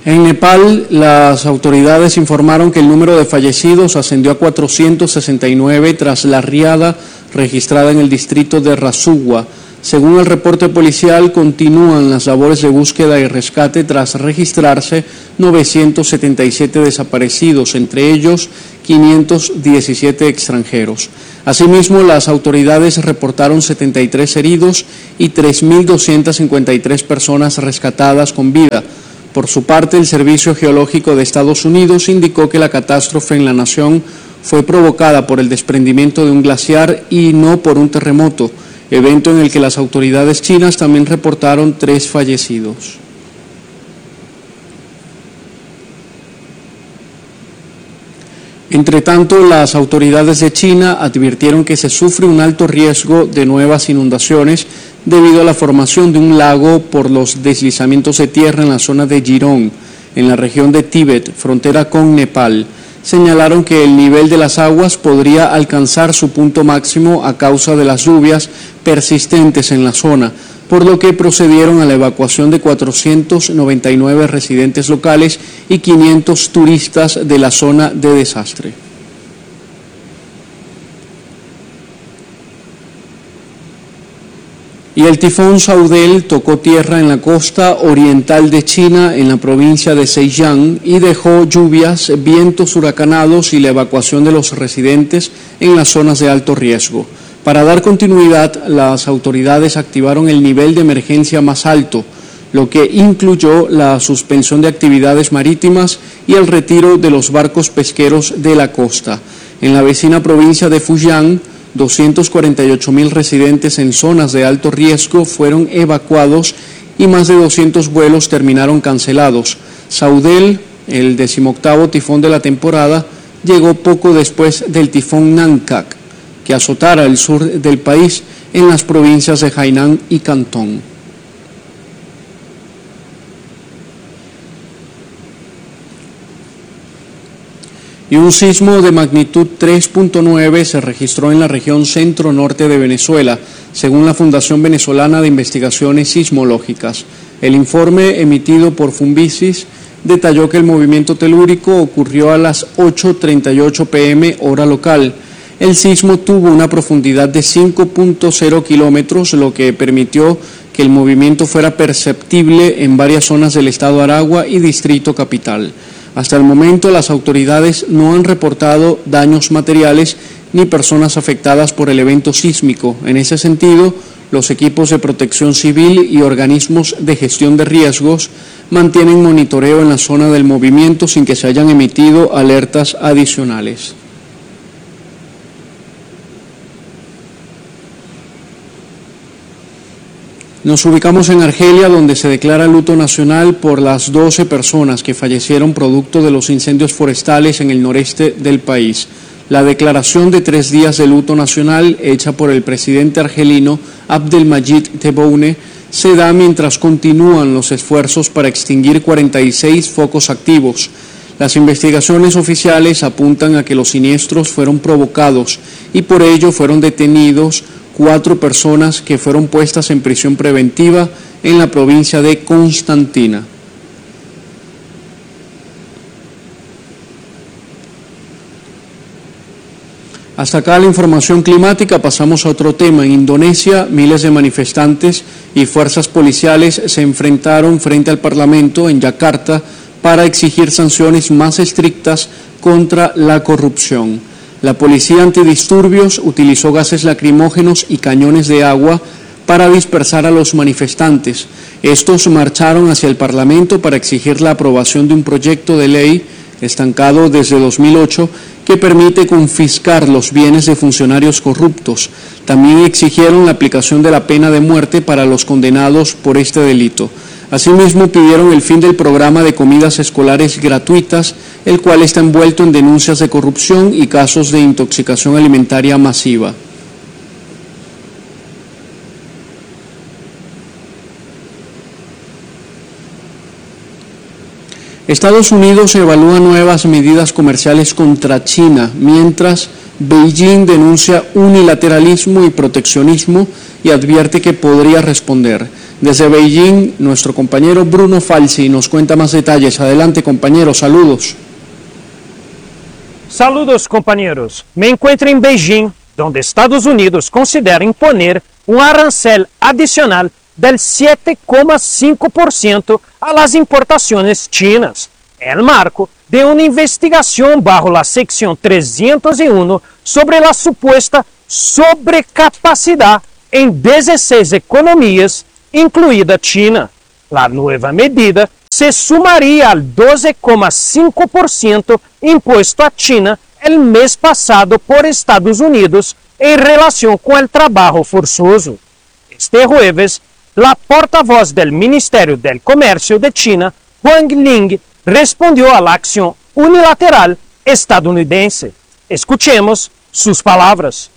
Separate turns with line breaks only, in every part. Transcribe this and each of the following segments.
En Nepal, las autoridades informaron que el número de fallecidos ascendió a 469 tras la riada registrada en el distrito de Rasugwa. Según el reporte policial, continúan las labores de búsqueda y rescate tras registrarse 977 desaparecidos, entre ellos 517 extranjeros. Asimismo, las autoridades reportaron 73 heridos y 3.253 personas rescatadas con vida. Por su parte, el Servicio Geológico de Estados Unidos indicó que la catástrofe en la nación fue provocada por el desprendimiento de un glaciar y no por un terremoto, evento en el que las autoridades chinas también reportaron 3 fallecidos. Entre tanto, las autoridades de China advirtieron que se sufre un alto riesgo de nuevas inundaciones debido a la formación de un lago por los deslizamientos de tierra en la zona de Jirong, en la región de Tíbet, frontera con Nepal. Señalaron que el nivel de las aguas podría alcanzar su punto máximo a causa de las lluvias persistentes en la zona, por lo que procedieron a la evacuación de 499 residentes locales y 500 turistas de la zona de desastre. Y el tifón Saudel tocó tierra en la costa oriental de China, en la provincia de Zhejiang, y dejó lluvias, vientos huracanados y la evacuación de los residentes en las zonas de alto riesgo. Para dar continuidad, las autoridades activaron el nivel de emergencia más alto, lo que incluyó la suspensión de actividades marítimas y el retiro de los barcos pesqueros de la costa. En la vecina provincia de Fujian, 248.000 residentes en zonas de alto riesgo fueron evacuados y más de 200 vuelos terminaron cancelados. Saudel, el 18º tifón de la temporada, llegó poco después del tifón Nankak, que azotara el sur del país en las provincias de Hainan y Cantón. Y un sismo de magnitud 3.9 se registró en la región centro-norte de Venezuela, según la Fundación Venezolana de Investigaciones Sismológicas. El informe emitido por Funvisis detalló que el movimiento telúrico ocurrió a las 8:38 p.m. hora local. El sismo tuvo una profundidad de 5.0 kilómetros, lo que permitió que el movimiento fuera perceptible en varias zonas del estado Aragua y Distrito Capital. Hasta el momento, las autoridades no han reportado daños materiales ni personas afectadas por el evento sísmico. En ese sentido, los equipos de protección civil y organismos de gestión de riesgos mantienen monitoreo en la zona del movimiento sin que se hayan emitido alertas adicionales. Nos ubicamos en Argelia, donde se declara luto nacional por las 12 personas que fallecieron producto de los incendios forestales en el noreste del país. La declaración de 3 días de luto nacional, hecha por el presidente argelino Abdelmadjid Tebboune, se da mientras continúan los esfuerzos para extinguir 46 focos activos. Las investigaciones oficiales apuntan a que los siniestros fueron provocados y por ello fueron detenidos 4 personas que fueron puestas en prisión preventiva en la provincia de Constantina. Hasta acá la información climática. Pasamos a otro tema. En Indonesia, miles de manifestantes y fuerzas policiales se enfrentaron frente al Parlamento en Yakarta para exigir sanciones más estrictas contra la corrupción. La policía antidisturbios utilizó gases lacrimógenos y cañones de agua para dispersar a los manifestantes. Estos marcharon hacia el Parlamento para exigir la aprobación de un proyecto de ley estancado desde 2008 que permite confiscar los bienes de funcionarios corruptos. También exigieron la aplicación de la pena de muerte para los condenados por este delito. Asimismo, pidieron el fin del programa de comidas escolares gratuitas, el cual está envuelto en denuncias de corrupción y casos de intoxicación alimentaria masiva. Estados Unidos evalúa nuevas medidas comerciales contra China, mientras Beijing denuncia unilateralismo y proteccionismo y advierte que podría responder. Desde Beijing, nuestro compañero Bruno Falsi nos cuenta más detalles. Adelante, compañero, saludos.
Saludos, compañeros. Me encuentro en Beijing, donde Estados Unidos considera imponer un arancel adicional del 7,5% a las importaciones chinas, en el marco de una investigación bajo la sección 301 sobre la supuesta sobrecapacidad en 16 economías, incluida China. La nueva medida se sumaría al 12,5% impuesto a China el mes pasado por Estados Unidos en relación con el trabajo forzoso. Este jueves, la portavoz del Ministerio del Comercio de China, Wang Ling, respondió a la acción unilateral estadounidense. Escuchemos sus palabras.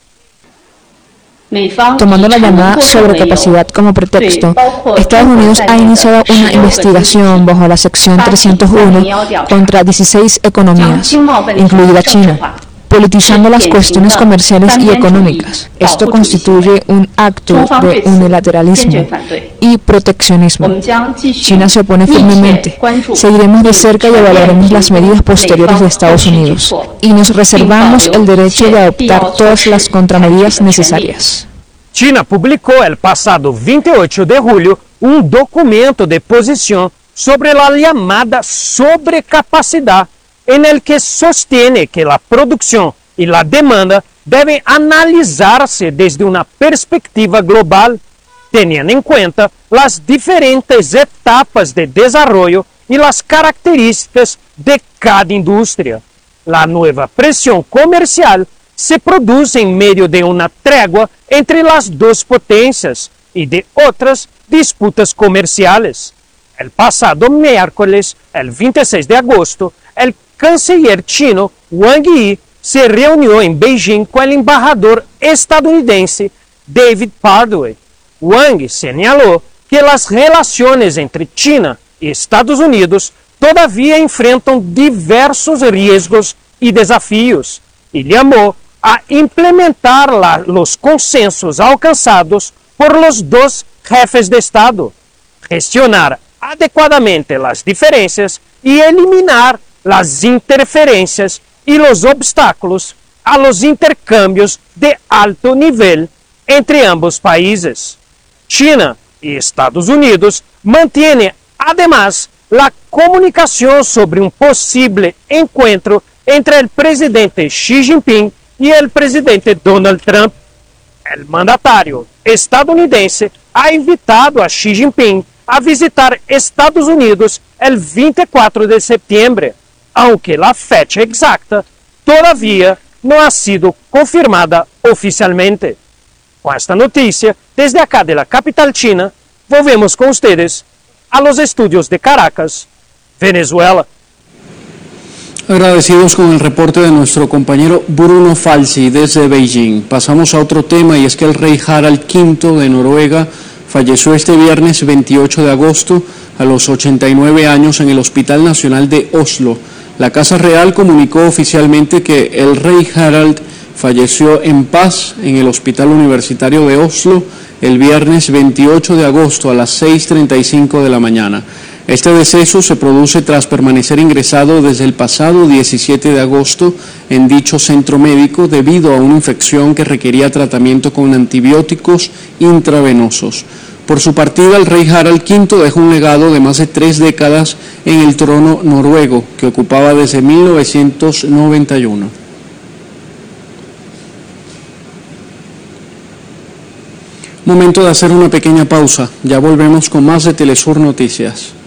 Tomando la llamada sobrecapacidad como pretexto, Estados Unidos ha iniciado una investigación bajo la sección 301 contra 16 economías, incluida China, politizando las cuestiones comerciales y económicas. Esto constituye un acto de unilateralismo y proteccionismo. China se opone firmemente. Seguiremos de cerca y evaluaremos las medidas posteriores de Estados Unidos y nos reservamos el derecho de adoptar todas las contramedidas necesarias.
China publicó el pasado 28 de julio un documento de posición sobre la llamada sobrecapacidad, en el que sostiene que la producción y la demanda deben analizarse desde una perspectiva global, teniendo en cuenta las diferentes etapas de desarrollo y las características de cada industria. La nueva presión comercial se produce en medio de una tregua entre las dos potencias y de otras disputas comerciales. El pasado miércoles, el 26 de agosto, el canciller chino Wang Yi se reunió en Beijing con el embajador estadounidense David Pardue. Wang señaló que las relaciones entre China y Estados Unidos todavía enfrentan diversos riesgos y desafíos y llamó a implementar los consensos alcanzados por los dos jefes de Estado, gestionar adecuadamente las diferencias y eliminar las interferencias y los obstáculos a los intercambios de alto nivel entre ambos países. China y Estados Unidos mantienen además la comunicación sobre un posible encuentro entre el presidente Xi Jinping y el presidente Donald Trump. El mandatario estadounidense ha invitado a Xi Jinping a visitar Estados Unidos el 24 de septiembre, aunque la fecha exacta todavía no ha sido confirmada oficialmente. Con esta noticia, desde acá de la capital china, volvemos con ustedes a los estudios de Caracas, Venezuela.
Agradecidos con el reporte de nuestro compañero Bruno Falsi desde Beijing. Pasamos a otro tema y es que el rey Harald V de Noruega falleció este viernes 28 de agosto a los 89 años en el Hospital Nacional de Oslo. La Casa Real comunicó oficialmente que el rey Harald falleció en paz en el Hospital Universitario de Oslo el viernes 28 de agosto a las 6:35 de la mañana. Este deceso se produce tras permanecer ingresado desde el pasado 17 de agosto en dicho centro médico debido a una infección que requería tratamiento con antibióticos intravenosos. Por su partida, el rey Harald V dejó un legado de más de 3 décadas en el trono noruego, que ocupaba desde 1991. Momento de hacer una pequeña pausa. Ya volvemos con más de Telesur Noticias.